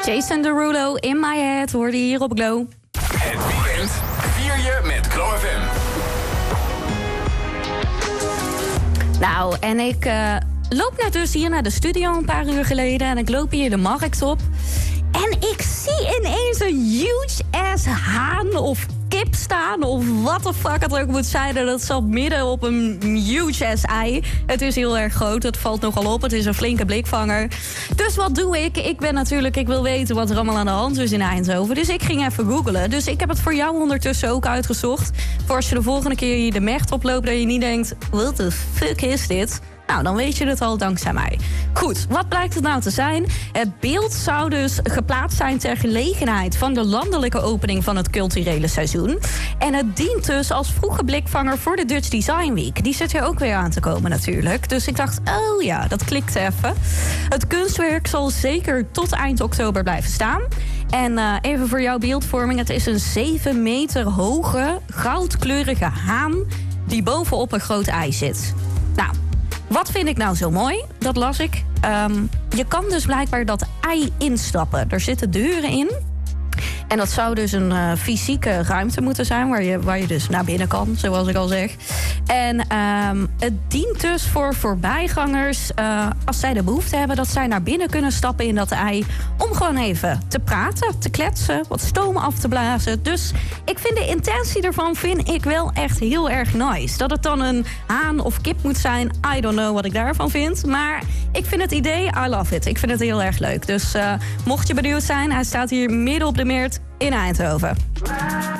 Jason Derulo, In My Head, hoorde je hier op Glow. Het weekend vier je met Glow FM. Nou, en ik loop net dus hier naar de studio een paar uur geleden. En ik loop hier de markt op. En ik zie ineens een huge-ass haan of kip staan, of wat de fuck het ook moet zijn. En dat zat midden op een huge-ass ei. Het is heel erg groot, het valt nogal op. Het is een flinke blikvanger. Dus wat doe ik? Ik wil weten wat er allemaal aan de hand is in Eindhoven. Dus ik ging even googlen. Dus ik heb het voor jou ondertussen ook uitgezocht. Voor als je de volgende keer hier de Mecht oploopt, dat je niet denkt, what the fuck is dit? Nou, dan weet je het al dankzij mij. Goed, wat blijkt het nou te zijn? Het beeld zou dus geplaatst zijn ter gelegenheid van de landelijke opening van het culturele seizoen. En het dient dus als vroege blikvanger voor de Dutch Design Week. Die zit hier ook weer aan te komen natuurlijk. Dus ik dacht, oh ja, dat klikt even. Het kunstwerk zal zeker tot eind oktober blijven staan. En even voor jouw beeldvorming, het is een 7 meter hoge, goudkleurige haan die bovenop een groot ei zit. Nou, wat vind ik nou zo mooi? Dat las ik. Je kan dus blijkbaar dat ei instappen. Er zitten deuren in. En dat zou dus een fysieke ruimte moeten zijn waar je dus naar binnen kan, zoals ik al zeg. En het dient dus voor voorbijgangers, als zij de behoefte hebben, dat zij naar binnen kunnen stappen in dat ei om gewoon even te praten, te kletsen, wat stoom af te blazen. Dus ik vind de intentie ervan wel echt heel erg nice. Dat het dan een haan of kip moet zijn, I don't know wat ik daarvan vind. Maar ik vind het idee, I love it. Ik vind het heel erg leuk. Dus mocht je benieuwd zijn, hij staat hier midden op de Meert in Eindhoven.